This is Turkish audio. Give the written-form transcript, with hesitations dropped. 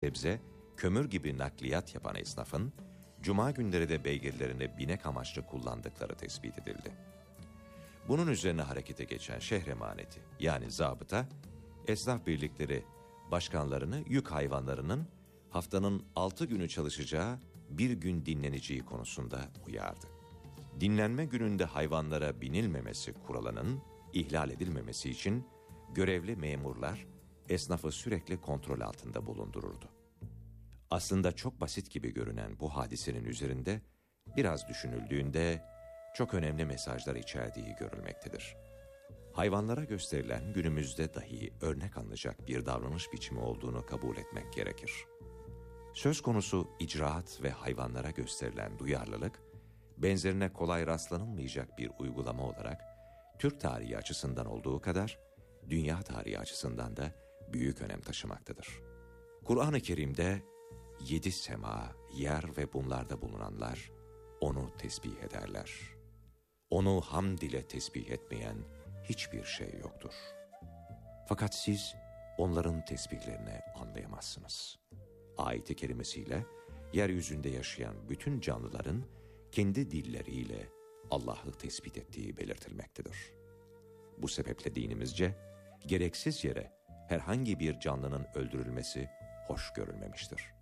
sebze, kömür gibi nakliyat yapan esnafın, cuma günleri de beygirlerini binek amaçlı kullandıkları tespit edildi. Bunun üzerine harekete geçen şehir emaneti yani zabıta, esnaf birlikleri başkanlarını yük hayvanlarının haftanın 6 günü çalışacağı, bir gün dinleneceği konusunda uyardı. Dinlenme gününde hayvanlara binilmemesi kuralının ihlal edilmemesi için görevli memurlar esnafı sürekli kontrol altında bulundururdu. Aslında çok basit gibi görünen bu hadisenin üzerinde biraz düşünüldüğünde çok önemli mesajlar içerdiği görülmektedir. Hayvanlara gösterilen günümüzde dahi örnek alınacak bir davranış biçimi olduğunu kabul etmek gerekir. Söz konusu icraat ve hayvanlara gösterilen duyarlılık, benzerine kolay rastlanılmayacak bir uygulama olarak Türk tarihi açısından olduğu kadar dünya tarihi açısından da büyük önem taşımaktadır. Kur'an-ı Kerim'de 7 sema, yer ve bunlarda bulunanlar onu tesbih ederler. Onu hamd ile tesbih etmeyen hiçbir şey yoktur. Fakat siz onların tesbihlerini anlayamazsınız. Ayet-i kerimesiyle yeryüzünde yaşayan bütün canlıların kendi dilleriyle Allah'ı tesbih ettiği belirtilmektedir. Bu sebeple dinimizce gereksiz yere herhangi bir canlının öldürülmesi hoş görülmemiştir.